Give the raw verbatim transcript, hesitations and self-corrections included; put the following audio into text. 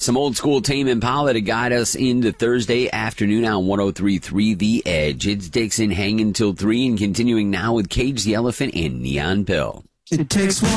Some old school Tame Impala to guide us into Thursday afternoon on one oh three point three The Edge. It's Dixon hanging till three and continuing now with Cage the Elephant and Neon Pill. It takes one.